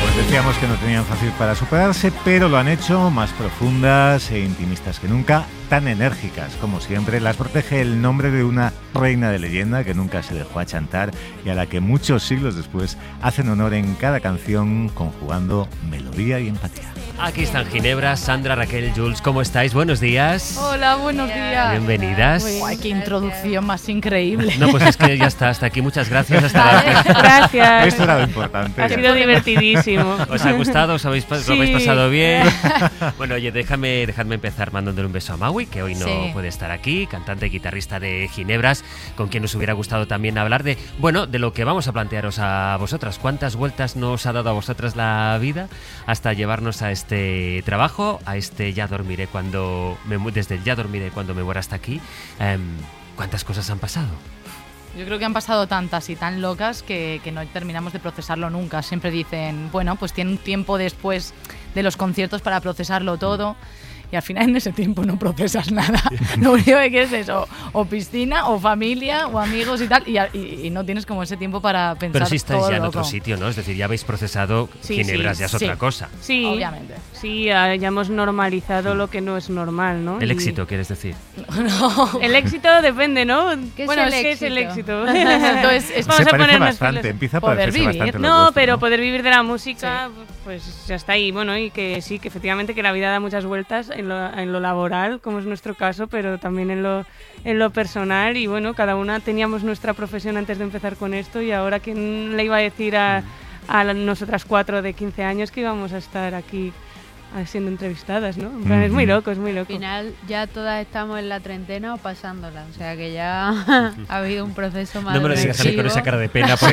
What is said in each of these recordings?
Decíamos que no tenían fácil para superarse, pero lo han hecho más profundas e intimistas que nunca, tan enérgicas como siempre. Las protege el nombre de una reina de leyenda que nunca se dejó achantar y a la que muchos siglos después hacen honor en cada canción, conjugando melodía y empatía. Aquí están Ginebra, Sandra, Raquel, Jules, ¿cómo estáis? Buenos días. Hola, buenos días. Bienvenidas. Uy, qué introducción más increíble. No, pues es que ya está, hasta aquí, muchas gracias. Hasta la... Gracias. Esto era lo importante. Ha sido divertidísimo. ¿Os ha gustado? ¿Os habéis, Sí. lo habéis pasado bien? Bueno, oye, dejadme empezar mandándole un beso a Maui, que hoy no puede estar aquí, cantante y guitarrista de Ginebras, con quien nos hubiera gustado también hablar de lo que vamos a plantearos a vosotras. ¿Cuántas vueltas nos ha dado a vosotras la vida hasta llevarnos a este trabajo, a este desde el ya dormiré cuando me muera hasta aquí? ¿Cuántas cosas han pasado? Yo creo que han pasado tantas y tan locas que no terminamos de procesarlo nunca. Siempre dicen, bueno, pues tienen un tiempo después de los conciertos para procesarlo todo. Y al final en ese tiempo no procesas nada. Lo único que quieres es o piscina, o familia, o amigos y tal. Y no tienes como ese tiempo para pensar. Pero si estáis todo ya en loco. otro sitio, ¿no? Es decir, ya habéis procesado Ginebras, ya es otra cosa. Sí, obviamente. Sí, ya hemos normalizado lo que no es normal, ¿no? El éxito, ¿quieres decir? No. El éxito depende, ¿no? ¿Qué es el éxito? Entonces, Vamos Se a parece ponernos bastante, filos. empieza a Poder parecerse vivir. bastante lo No, vuestro, pero ¿no? poder vivir de la música, pues ya está ahí. Bueno, y que sí, que efectivamente que la vida da muchas vueltas en lo laboral, como es nuestro caso, pero también en lo personal. Y bueno, cada una teníamos nuestra profesión antes de empezar con esto, y ahora ¿quién le iba a decir a nosotras 4 de 15 años que íbamos a estar aquí siendo entrevistadas, ¿no? En plan, es muy loco, es muy loco. Al final ya todas estamos en la treintena o pasándola, o sea que ya ha habido un proceso más No me lo digas a mí con esa cara de pena, porque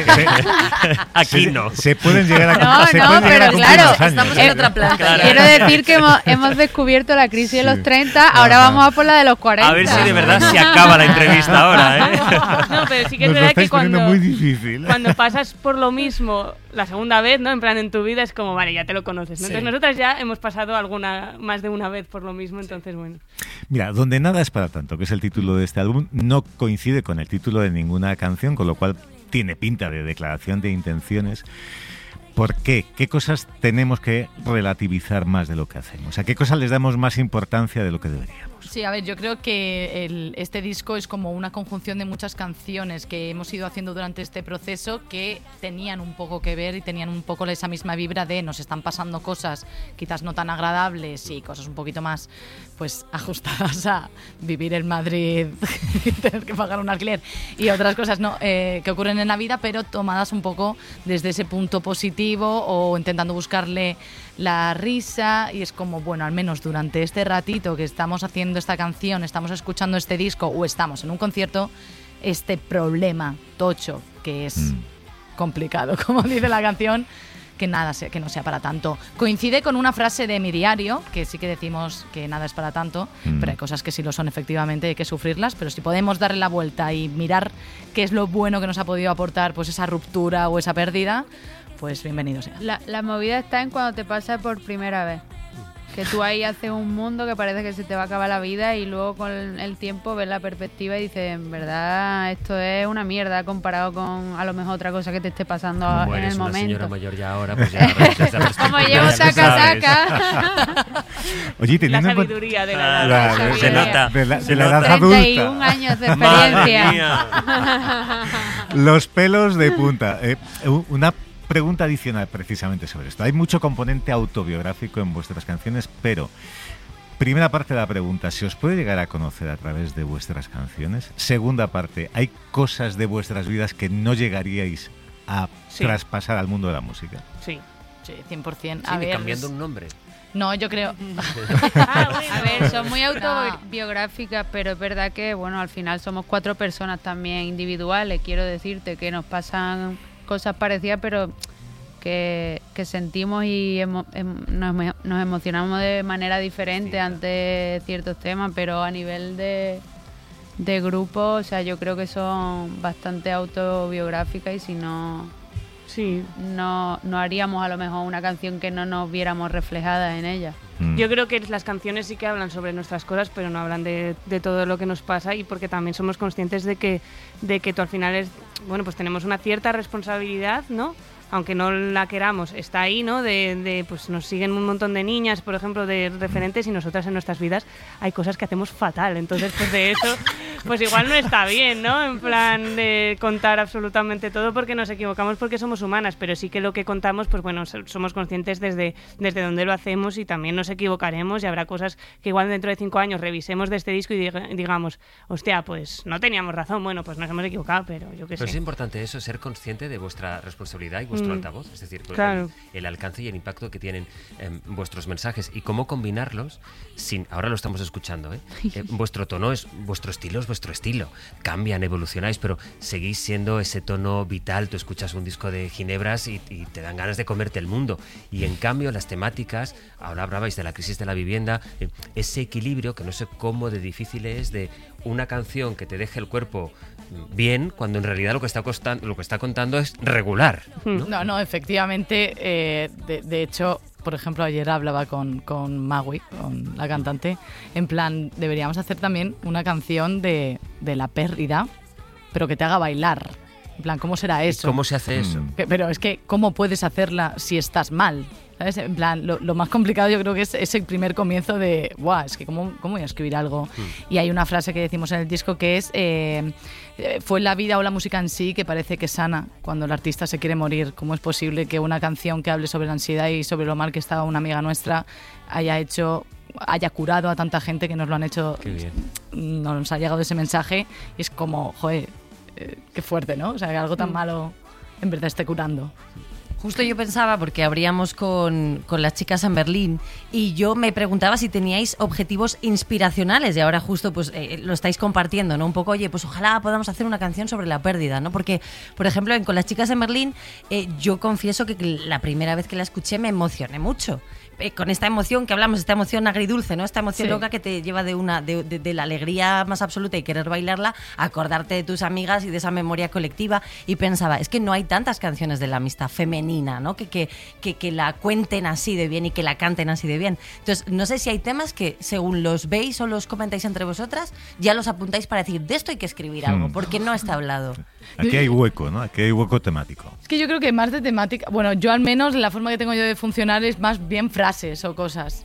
aquí no. Se pueden llegar a No, pero claro, estamos en otra planta. Claro. Quiero decir que hemos descubierto la crisis de los 30, ahora Ajá. vamos a por la de los 40. A ver si de verdad se acaba la entrevista ahora, ¿eh? No, pero sí que es Nos lo verdad estáis que poniendo muy difícil. cuando pasas por lo mismo la segunda vez, ¿no? En plan, en tu vida es como, vale, ya te lo conoces, ¿no? Sí. Entonces nosotras ya hemos pasado más de una vez por lo mismo, entonces bueno. Mira, Donde nada es para tanto, que es el título de este álbum, no coincide con el título de ninguna canción, con lo cual tiene pinta de declaración de intenciones. ¿Por qué? ¿Qué cosas tenemos que relativizar más de lo que hacemos? ¿A qué cosas les damos más importancia de lo que deberíamos? Sí, a ver, yo creo que este disco es como una conjunción de muchas canciones que hemos ido haciendo durante este proceso que tenían un poco que ver y tenían un poco esa misma vibra de nos están pasando cosas quizás no tan agradables y cosas un poquito más pues ajustadas a vivir en Madrid y tener que pagar un alquiler y otras cosas que ocurren en la vida, pero tomadas un poco desde ese punto positivo o intentando buscarle la risa, y es como, bueno, al menos durante este ratito que estamos haciendo esta canción, estamos escuchando este disco o estamos en un concierto, este problema tocho que es complicado, como dice la canción, que no sea para tanto. Coincide con una frase de mi diario, que sí que decimos que nada es para tanto, pero hay cosas que sí lo son, efectivamente, hay que sufrirlas, pero si podemos darle la vuelta y mirar qué es lo bueno que nos ha podido aportar pues esa ruptura o esa pérdida, pues bienvenido sea. La movida está en cuando te pasa por primera vez. Que tú ahí haces un mundo que parece que se te va a acabar la vida y luego con el tiempo ves la perspectiva y dices, en verdad, esto es una mierda comparado con a lo mejor otra cosa que te esté pasando Como en eres el una momento. señora mayor ya ahora, pues ya desde esa perspectiva Como llevo ya lo saca, sabes. saca. Oye, La teniendo en cuenta sabiduría de la Claro, edad. la se sabiduría. nota. de la se edad nota. adulta. 31 años de Madre experiencia. mía. Los pelos de punta. Una pregunta adicional precisamente sobre esto. Hay mucho componente autobiográfico en vuestras canciones, pero primera parte de la pregunta, ¿se os puede llegar a conocer a través de vuestras canciones? Segunda parte, ¿hay cosas de vuestras vidas que no llegaríais a traspasar al mundo de la música? Sí. Sí, 100%. Sí, A ver, cambiando un nombre. no, yo creo... A ver, son muy autobiográficas, pero es verdad que, bueno, al final somos 4 personas también individuales. Quiero decirte que nos pasan cosas parecidas, pero que sentimos y nos emocionamos de manera diferente ante ciertos temas, pero a nivel de grupo, o sea, yo creo que son bastante autobiográficas y si no... Sí. No haríamos a lo mejor una canción que no nos viéramos reflejadas en ella. Yo creo que las canciones sí que hablan sobre nuestras cosas, pero no hablan de todo lo que nos pasa, y porque también somos conscientes de que tú al final pues tenemos una cierta responsabilidad, ¿no? aunque no la queramos, está ahí, ¿no? Pues nos siguen un montón de niñas, por ejemplo, de referentes, y nosotras en nuestras vidas hay cosas que hacemos fatal. Entonces, pues de eso, pues igual no está bien, ¿no? En plan de contar absolutamente todo porque nos equivocamos, porque somos humanas, pero sí que lo que contamos, pues bueno, somos conscientes desde donde lo hacemos, y también nos equivocaremos, y habrá cosas que igual dentro de 5 años revisemos de este disco y digamos, hostia, pues no teníamos razón, bueno, pues nos hemos equivocado, pero yo qué sé. Pues es importante eso, ser consciente de vuestra responsabilidad y vuestro altavoz, es decir, claro, el alcance y el impacto que tienen vuestros mensajes y cómo combinarlos sin, ahora lo estamos escuchando, vuestro tono es vuestro estilo, cambian, evolucionáis, pero seguís siendo ese tono vital. Tú escuchas un disco de Ginebras y te dan ganas de comerte el mundo, y en cambio las temáticas, ahora hablabais de la crisis de la vivienda, ese equilibrio que no sé cómo de difícil es, de una canción que te deje el cuerpo bien cuando en realidad lo que está contando es regular, ¿no? No, efectivamente, de hecho, por ejemplo, ayer hablaba con Magui, con la cantante, en plan, deberíamos hacer también una canción de la pérdida, pero que te haga bailar. En plan, ¿cómo será eso? ¿Cómo se hace eso? Pero es que, ¿cómo puedes hacerla si estás mal? ¿Sabes? En plan, lo más complicado yo creo que es ese primer comienzo de, ¡guau! Es que ¿cómo voy a escribir algo? Y hay una frase que decimos en el disco que es, fue la vida o la música en sí que parece que sana cuando el artista se quiere morir. ¿Cómo es posible que una canción que hable sobre la ansiedad y sobre lo mal que estaba una amiga nuestra haya curado a tanta gente que nos lo han hecho? Qué bien. Nos ha llegado ese mensaje y es como, joder, qué fuerte, ¿no? O sea, que algo tan malo en verdad esté curando. Justo yo pensaba, porque abríamos con las chicas en Berlín, y yo me preguntaba si teníais objetivos inspiracionales, y ahora justo pues lo estáis compartiendo, ¿no? Un poco, oye, pues ojalá podamos hacer una canción sobre la pérdida, ¿no? Porque, por ejemplo, con las chicas en Berlín, yo confieso que la primera vez que la escuché me emocioné mucho. Con esta emoción que hablamos, esta emoción agridulce, ¿no? Esta emoción loca que te lleva de la alegría más absoluta y querer bailarla, a acordarte de tus amigas y de esa memoria colectiva. Y pensaba, es que no hay tantas canciones de la amistad femenina, ¿no? Que la cuenten así de bien y que la canten así de bien. Entonces, no sé si hay temas que, según los veis o los comentáis entre vosotras, ya los apuntáis para decir, de esto hay que escribir algo, porque no está hablado. Aquí hay hueco, ¿no? Aquí hay hueco temático. Es que yo creo que más de temática, bueno, yo al menos la forma que tengo yo de funcionar es más bien frases o cosas.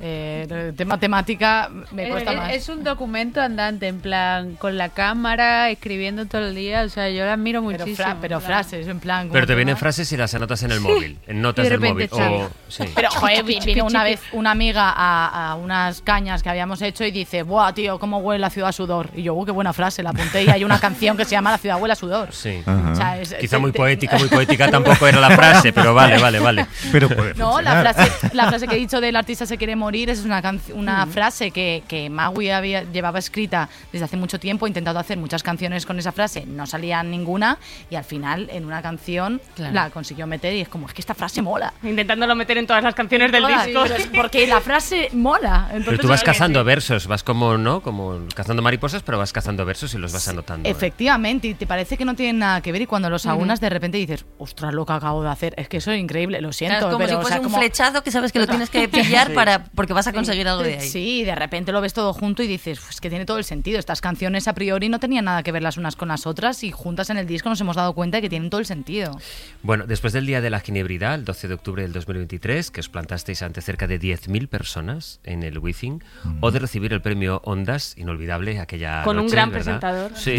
Tema temática me cuesta más. Es un documento andante, en plan, con la cámara, escribiendo todo el día. O sea, yo la admiro muchísimo. Pero frases, en plan. Pero te vienen frases y las anotas en el móvil, en notas del móvil. Pero, joder, vino una vez una amiga a unas cañas que habíamos hecho y dice, ¡buah, tío, cómo huele la ciudad a sudor! Y yo, qué buena frase, la apunté, y hay una canción que se llama La ciudad huele a sudor. Sí. O sea, quizá muy poética tampoco era la frase, pero vale. Pero puede no, la frase que he dicho del artista se quiere morir es una frase que Magui llevaba escrita desde hace mucho tiempo, intentado hacer muchas canciones con esa frase, no salía ninguna, y al final en una canción la consiguió meter, y es como, es que esta frase mola. Intentándolo meter en todas las canciones del disco. Porque la frase mola. Entonces, pero tú vas cazando versos, vas como cazando mariposas, pero vas cazando versos y los vas anotando. Efectivamente, y te parece que no tienen nada que ver, y cuando los aunas de repente dices, ostras, lo que acabo de hacer, es que eso es increíble, lo siento. Claro, es como si fuese un flechado que sabes que lo tienes que pillar porque vas a conseguir algo de ahí. Sí, de repente lo ves todo junto y dices, pues que tiene todo el sentido. Estas canciones a priori no tenían nada que ver las unas con las otras, y juntas en el disco nos hemos dado cuenta de que tienen todo el sentido. Bueno, después del Día de la Ginebridad, el 12 de octubre del 2023, que os plantasteis ante cerca de 10.000 personas en el Wizzing, o de recibir el premio Ondas, inolvidable aquella con noche, un gran ¿verdad? presentador. Sí.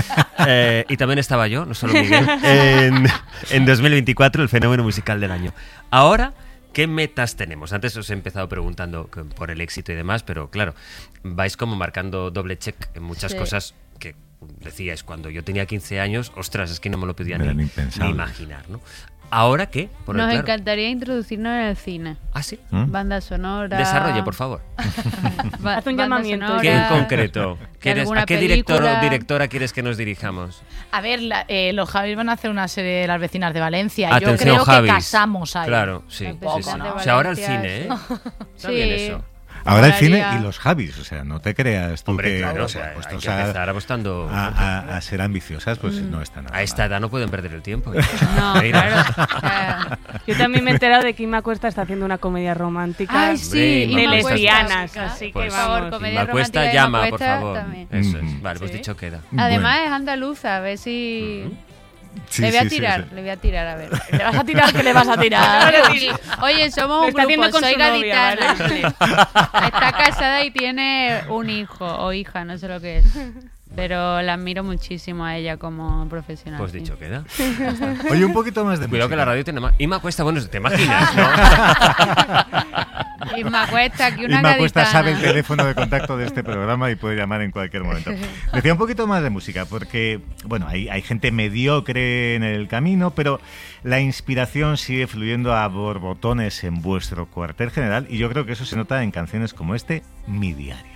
Y también estaba yo, no solo Miguel, en 2024, el fenómeno musical del año. Ahora, ¿qué metas tenemos? Antes os he empezado preguntando por el éxito y demás, pero claro, vais como marcando doble check en muchas cosas que decíais cuando yo tenía 15 años, ostras, es que no me lo podía ni imaginar, ¿no? ¿Ahora qué? Nos encantaría introducirnos en el cine. ¿Ah, sí? Banda sonora. Desarrolle, por favor. Haz un llamamiento. ¿Qué en concreto? ¿A qué director o directora quieres que nos dirijamos? A ver, los Javis van a hacer una serie de Las vecinas de Valencia. Atención, yo creo Javis. Que casamos ahí. Claro, sí. ¿no? O sea, ahora el cine, ¿eh? Está bien eso. Ahora el cine y los Javis, o sea, no te creas tú. Hombre, que claro, o sea, hay que empezar apostando a ser ambiciosas, pues no está nada a esta edad no pueden perder el tiempo. No, claro. Yo también me he enterado de que Inma Cuesta está haciendo una comedia romántica. Ay, sí, de lesbianas, así pues, que vamos. Por favor, comedia Inma Cuesta romántica llama, de por Cuesta favor. también. Eso es. Vale, pues dicho queda. Además es andaluza, a ver si... Sí, le voy a sí, tirar, sí. le voy a tirar, a ver. ¿Le vas a tirar? ¿Qué le vas a tirar? Oye, somos un está haciendo grupo, con soy su novia, gaditana. Está casada y tiene un hijo o hija, no sé lo que es. Pero la admiro muchísimo a ella como profesional. Pues sí. dicho queda. Oye, un poquito más de Cuidado música. que la radio tiene más. Inma Cuesta, bueno, te imaginas, ¿no? Isma Cuesta, que una Inma Cuesta gaditana. sabe el teléfono de contacto de este programa y puede llamar en cualquier momento. Decía un poquito más de música, porque, bueno, hay gente mediocre en el camino, pero la inspiración sigue fluyendo a borbotones en vuestro cuartel general y yo creo que eso se nota en canciones como Mi Diario.